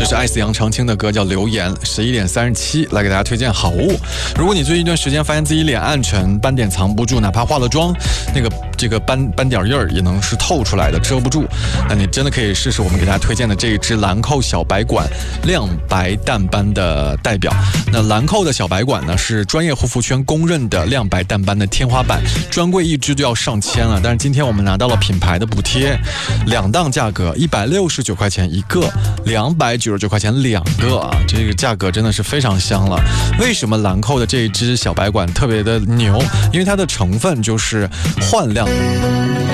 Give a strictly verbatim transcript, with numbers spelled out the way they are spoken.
是爱死杨长青的歌，叫《留言》。十一点三十七，来给大家推荐好物。如果你最近一段时间发现自己脸暗沉，斑点藏不住，哪怕化了妆，那个这个斑斑点印儿也能是透出来的，遮不住，那你真的可以试试我们给大家推荐的这一支兰蔻小白管亮白淡斑的代表。那兰蔻的小白管呢，是专业护肤圈公认的亮白淡斑的天花板，专柜一支就要上千了。但是今天我们拿到了品牌的补贴，两档价格，一百六十九块钱一个，两百九十九块钱两个啊，这个价格真的是非常香了。为什么兰蔻的这一支小白管特别的牛？因为它的成分就是焕亮